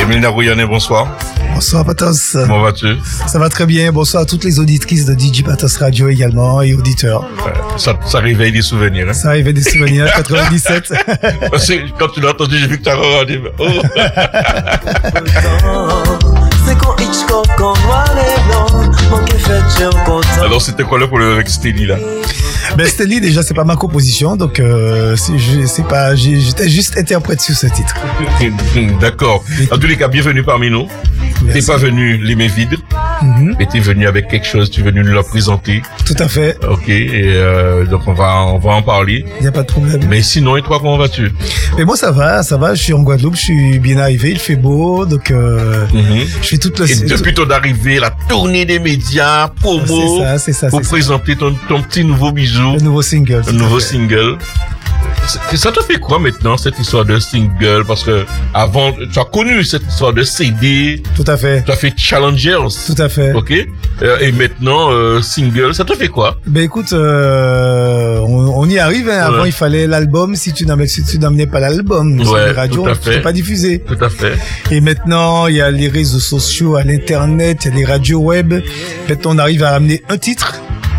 Émile Narouyanet, bonsoir. Bonsoir Patos. Comment vas-tu? Ça va très bien. Bonsoir à toutes les auditrices de DJ Patos Radio également et auditeurs. Ça réveille des souvenirs. Hein? Ça arrivait des souvenirs 97. Parce que quand tu l'as entendu, j'ai vu que tu as regardé. Oh. Alors c'était quoi le problème avec Stélie là? Ben Stélie déjà c'est pas ma composition donc j'étais juste interprète sur ce titre. D'accord. En tous les cas, bienvenue parmi nous. T'es pas venu les mains vides, mais t'es venu avec quelque chose, tu es venu nous la présenter. Tout à fait. Ok, et donc on va en parler. Il y a pas de problème. Mais sinon, et toi, comment vas-tu? Mais moi ça va, je suis en Guadeloupe, je suis bien arrivé, il fait beau, donc je fais toute le... Et depuis ton arrivée, la tournée des médias, promo, c'est ça, pour présenter ton petit nouveau bijou. Le nouveau single. Le nouveau single. Ça te fait quoi maintenant, cette histoire de single? Parce que avant, tu as connu cette histoire de CD. Tout à fait. Tu as fait Challengers. Tout à fait. Ok. Et maintenant, single, ça te fait quoi? Ben écoute, on y arrive. Hein. Avant, il fallait l'album. Si tu n'amenais pas l'album, sur les radios, tu ne peux pas diffuser. Tout à fait. Et maintenant, il y a les réseaux sociaux, à l'internet, il y a les radios web. Maintenant, on arrive à ramener un titre,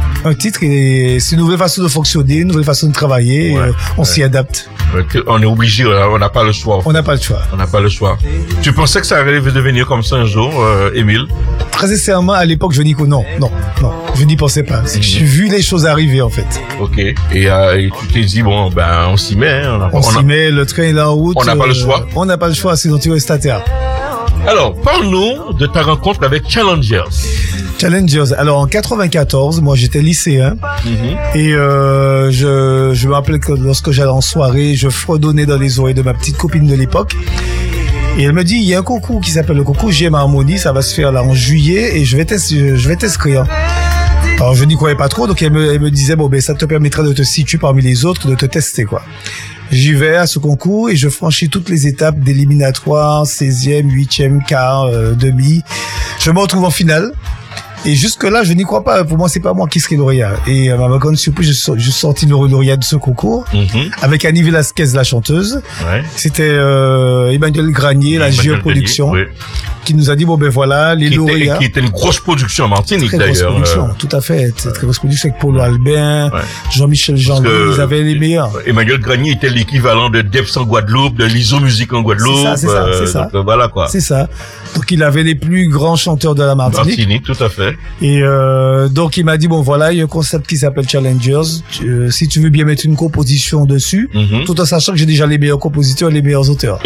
et c'est une nouvelle façon de fonctionner, une nouvelle façon de travailler. On s'y adapte. On est obligé, on n'a pas le choix. On n'a pas le choix. On n'a pas le choix. Tu pensais que ça allait devenir comme ça un jour, Émile? Très sincèrement, à l'époque, je n'y pensais pas. J'ai vu les choses arriver, en fait. Ok. Et tu t'es dit, bon, ben, on s'y met. Hein. On s'y met, le train est là en route. On n'a pas le choix. On n'a pas le choix, sinon tu restes à terre. Alors, parle-nous de ta rencontre avec Challengers. Challengers. Alors, en 94, moi, j'étais lycéen. Et je me rappelle que lorsque j'allais en soirée, je fredonnais dans les oreilles de ma petite copine de l'époque. Et elle me dit, il y a un concours qui s'appelle le concours JM Harmonie, ça va se faire là en juillet et je vais t'inscrire. Alors, je n'y croyais pas trop, donc elle me disait, bon, ben, ça te permettra de te situer parmi les autres, de te tester, quoi. J'y vais à ce concours et je franchis toutes les étapes d'éliminatoire, 16e, 8e, quart, demi. Je me retrouve en finale. Et jusque-là, je n'y crois pas. Pour moi, c'est pas moi qui serai lauréat. Et à ma grande surprise, je sortis le lauréat de ce concours avec Annie Velasquez, la chanteuse. Ouais. C'était Emmanuel Granier, la géoproduction, qui nous a dit, bon ben voilà, les lauréats. Qui était une grosse production en Martinique d'ailleurs. Très grosse production, tout à fait. Très grosse production avec Paulo Albin, Jean-Michel Jean-Louis, ils avaient les meilleurs. Emmanuel Granier était l'équivalent de Debs en Guadeloupe, de l'ISO Musique en Guadeloupe. C'est ça. Donc, voilà quoi. C'est ça. Donc il avait les plus grands chanteurs de la Martinique. Tout à fait. Et donc il m'a dit, bon voilà, il y a un concept qui s'appelle Challengers. Si tu veux bien mettre une composition dessus, tout en sachant que j'ai déjà les meilleurs compositeurs et les meilleurs auteurs.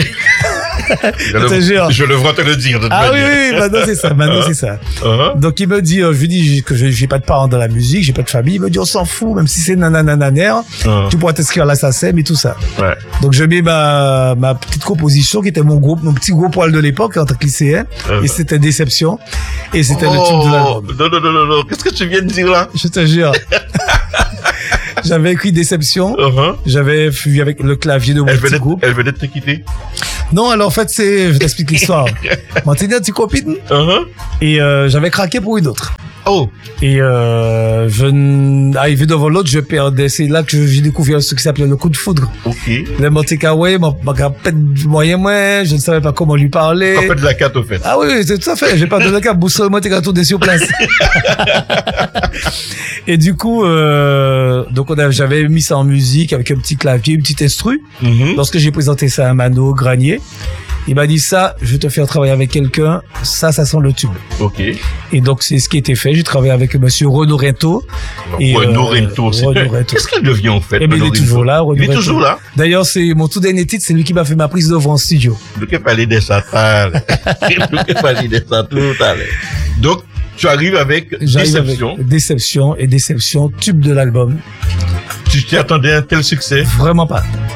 Je le vois te le dire. Maintenant c'est ça. Donc il me dit, je lui dis que j'ai pas de parents dans la musique, j'ai pas de famille. Il me dit, on s'en fout, même si c'est nananananer, tu pourras t'inscrire à la SACEM et tout ça. Ouais. Donc je mets ma petite composition qui était mon petit gros poil de l'époque en tant que lycéen, et c'était Déception, et c'était le type de l'album. Non, qu'est-ce que tu viens de dire là? Je te jure. J'avais écrit Déception. J'avais vu avec le clavier de mon petit groupe. Elle venait de te quitter? Non, alors en fait, je t'explique l'histoire. Moi, t'es une petite copine. Et j'avais craqué pour une autre. Oh. Et arrivé devant l'autre, je perdais. C'est là que j'ai découvert ce qui s'appelait le coup de foudre. Ok. Le Monte-Kawe, moyen, je ne savais pas comment lui parler. Pas de la carte au fait. Ah oui, c'est tout à fait. J'ai pas de la carte, boussole, Monte-Kawe, tout sur place. Et du coup, donc j'avais mis ça en musique avec un petit clavier, une petite instru. Lorsque j'ai présenté ça à Mano Granier, il m'a dit, ça, je vais te faire travailler avec quelqu'un, ça sent le tube. Ok. Et donc, c'est ce qui a été fait. J'ai travaillé avec monsieur Renaud Rento. Renaud Rento, qu'est-ce qu'il devient, en fait? Eh bien, il est toujours là, Renaud Rento. Il est toujours là? D'ailleurs, c'est mon tout dernier titre, c'est lui qui m'a fait ma prise de voix en studio. Donc, il fallait des satans. Donc, tu arrives avec Déception, tube de l'album. Tu t'y attendais à un tel succès? Vraiment pas.